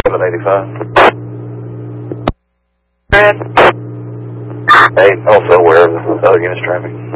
785. Red. Hey, also aware of units traffic.